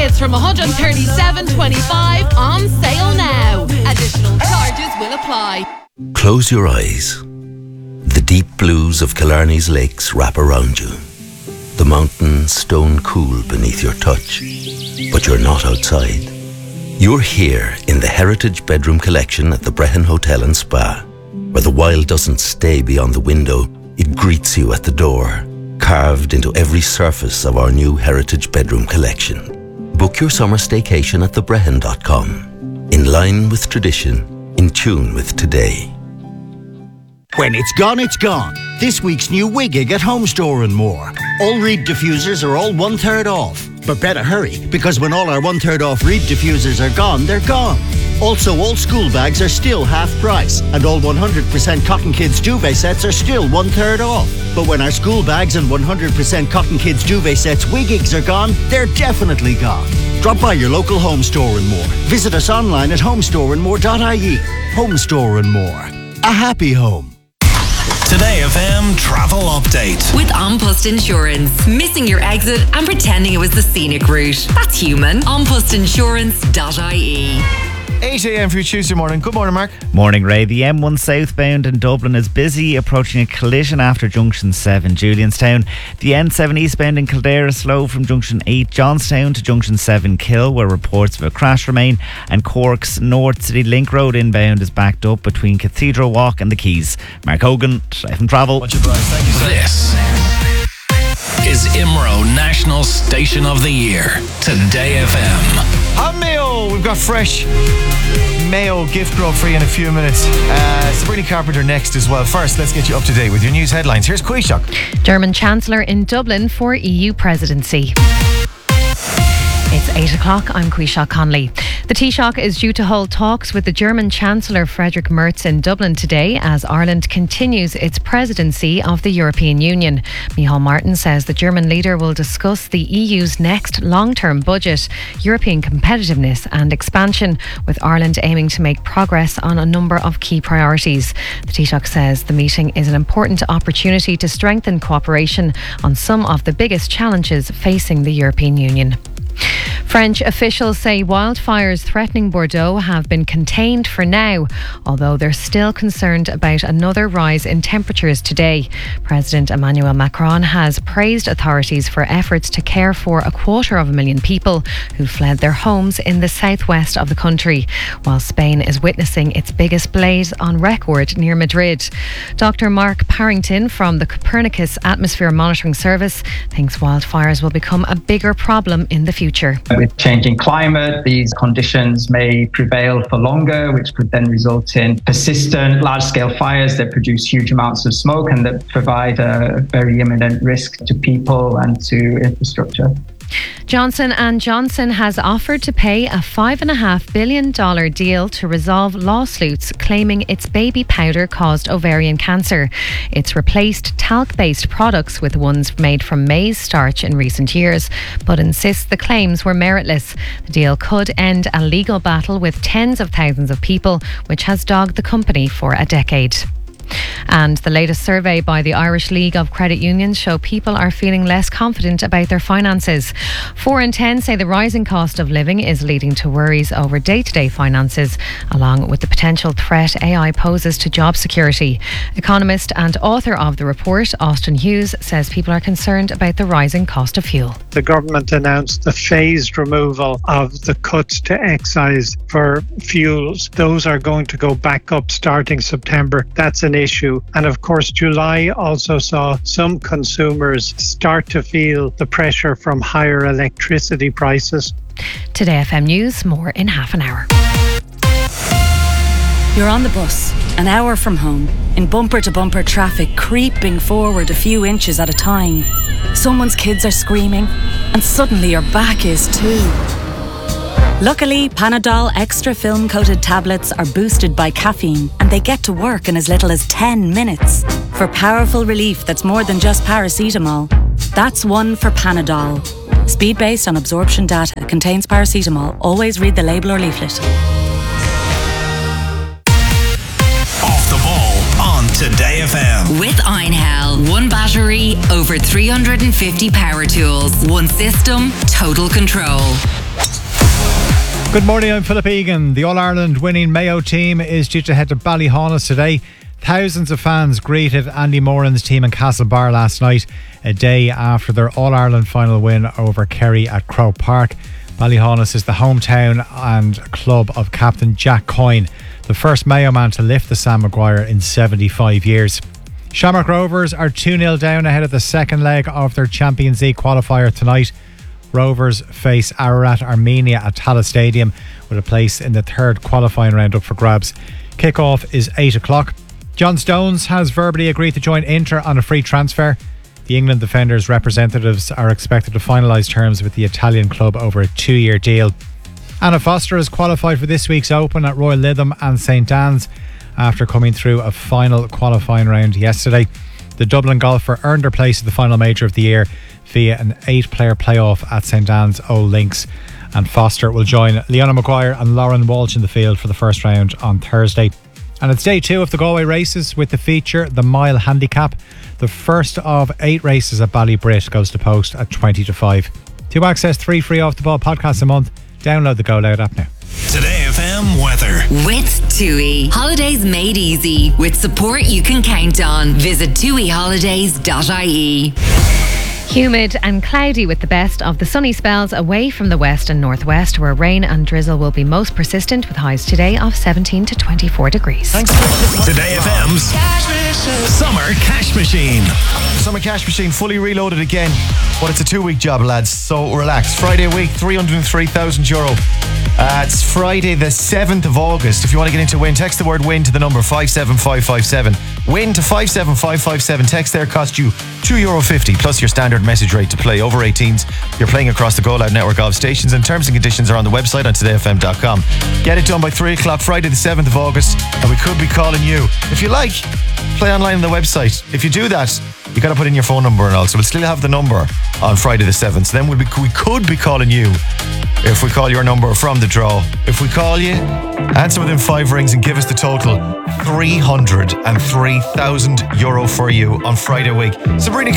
tickets from $137.25 on sale now. Additional charges will apply. Close your eyes. The deep blues of Killarney's lakes wrap around you. The mountains stone cool beneath your touch. But you're not outside. You're here in the Heritage Bedroom Collection at the Brehon Hotel and Spa, where the wild doesn't stay beyond the window, it greets you at the door, carved into every surface of our new Heritage Bedroom Collection. Book your summer staycation at thebrehon.com. In line with tradition, in tune with today. When it's gone, it's gone. This week's new Wiggig at Home Store and More. All Reed diffusers are all 1/3 off. But better hurry, because when all our 1/3 off Reed diffusers are gone, they're gone. Also, all school bags are still half price, and all 100% Cotton Kids duvet sets are still 1/3 off. But when our school bags and 100% Cotton Kids duvet sets Wiggigs are gone, they're definitely gone. Drop by your local Home Store and More. Visit us online at homestoreandmore.ie. Home Store and More. A happy home. Today FM travel update. With An Post Insurance. Missing your exit and pretending it was the scenic route. That's human. Anpostinsurance.ie. 8 a.m. for your Tuesday morning. Good morning, Mark. Morning, Ray. The M1 southbound in Dublin is busy, approaching a collision after Junction 7, Julianstown. The N7 eastbound in Kildare is slow from Junction 8, Johnstown to Junction 7, Kill, where reports of a crash remain. And Cork's North City Link Road inbound is backed up between Cathedral Walk and the Quays. Mark Hogan, FM Travel. Much obliged. Thank you, sir. This is IMRO National Station of the Year. Today FM. And Mayo, we've got fresh Mayo gift grub for you in a few minutes. Sabrina Carpenter next as well. First, let's get you up to date with your news headlines. Here's Taoiseach. German Chancellor in Dublin for EU presidency. It's 8 o'clock. I'm Taoiseach Conley. The Taoiseach is due to hold talks with the German Chancellor Friedrich Merz in Dublin today as Ireland continues its presidency of the European Union. Micheál Martin says the German leader will discuss the EU's next long-term budget, European competitiveness and expansion, with Ireland aiming to make progress on a number of key priorities. The Taoiseach says the meeting is an important opportunity to strengthen cooperation on some of the biggest challenges facing the European Union. French officials say wildfires threatening Bordeaux have been contained for now, although they're still concerned about another rise in temperatures today. President Emmanuel Macron has praised authorities for efforts to care for 250,000 people who fled their homes in the southwest of the country, while Spain is witnessing its biggest blaze on record near Madrid. Dr. Mark Parrington from the Copernicus Atmosphere Monitoring Service thinks wildfires will become a bigger problem in the future. With changing climate, these conditions may prevail for longer, which could then result in persistent large-scale fires that produce huge amounts of smoke and that provide a very imminent risk to people and to infrastructure. Johnson & Johnson has offered to pay a $5.5 billion deal to resolve lawsuits claiming its baby powder caused ovarian cancer. It's replaced talc-based products with ones made from maize starch in recent years, but insists the claims were meritless. The deal could end a legal battle with tens of thousands of people, which has dogged the company for a decade. And the latest survey by the Irish League of Credit Unions show people are feeling less confident about their finances. 4 in 10 say the rising cost of living is leading to worries over day-to-day finances, along with the potential threat AI poses to job security. Economist and author of the report, Austin Hughes, says people are concerned about the rising cost of fuel. The government announced the phased removal of the cuts to excise for fuels. Those are going to go back up starting September. That's an issue. And of course, July also saw some consumers start to feel the pressure from higher electricity prices. Today FM News, more in half an hour. You're on the bus, an hour from home, in bumper-to-bumper traffic, creeping forward a few inches at a time. Someone's kids are screaming, and suddenly your back is too. Luckily, Panadol Extra film-coated tablets are boosted by caffeine, and they get to work in as little as 10 minutes. For powerful relief that's more than just paracetamol. That's one for Panadol. Speed based on absorption data. Contains paracetamol. Always read the label or leaflet. Off the ball on Today FM. With Einhell. One battery, over 350 power tools. One system, total control. Good morning, I'm Philip Egan. The All-Ireland winning Mayo team is due to head to Ballyhaunis today. Thousands of fans greeted Andy Moran's team in Castlebar last night, a day after their All-Ireland final win over Kerry at Croke Park. Ballyhaunis is the hometown and club of captain Jack Coyne, the first Mayo man to lift the Sam Maguire in 75 years. Shamrock Rovers are 2-0 down ahead of the second leg of their Champions League qualifier tonight. Rovers face Ararat Armenia at Tallaght Stadium with a place in the third qualifying round up for grabs. Kick-off is 8 o'clock. John Stones has verbally agreed to join Inter on a free transfer. The England defender's representatives are expected to finalise terms with the Italian club over a 2-year deal. Anna Foster has qualified for this week's Open at Royal Lytham and St Anne's after coming through a final qualifying round yesterday. The Dublin golfer earned her place at the final major of the year via an 8-player playoff at St Anne's Old Links, and Foster will join Leona Maguire and Lauren Walsh in the field for the first round on Thursday. And it's day 2 of the Galway races with the feature The Mile Handicap. The first of 8 races at Ballybrit goes to post at 20 to 5. To access 3 free Off the Ball podcasts a month, download the Go Loud app now. Today FM weather. With TUI. Holidays made easy. With support you can count on. Visit tuiholidays.ie. Humid and cloudy with the best of the sunny spells away from the west and northwest, where rain and drizzle will be most persistent, with highs today of 17 to 24 degrees. Today FM's Summer Cash Machine. Summer Cash Machine fully reloaded again, but it's a 2-week job, lads, so relax. Friday a week, €303,000. It's Friday the 7th of August. If you want to get into win, text the word win to the number 57557. Win to 57557. Text there costs you €2.50 plus your standard message rate to play. Over 18s, you're playing across the Go Loud network of stations, and terms and conditions are on the website on todayfm.com. Get it done by 3 o'clock Friday the 7th of August, and we could be calling you. If you like, play online on the website. If you do that, you got to put in your phone number and all, so we'll still have the number on Friday the 7th. So then we could be calling you if we call your number from the draw. If we call you, answer within 5 rings and give us the total, €303,000 for you on Friday week. Sabrina